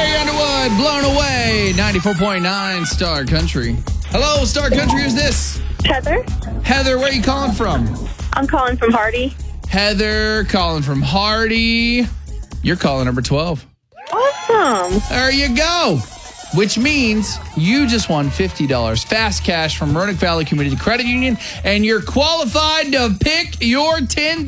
Carrie Underwood, Blown Away, 94.9 Star Country. Hello, Star Country, who's this? Heather. Heather, where are you calling from? I'm calling from Hardy. Heather, calling from Hardy. You're calling number 12. Awesome. There you go. Which means you just won $50 fast cash from Roanoke Valley Community Credit Union, and you're qualified to pick your 10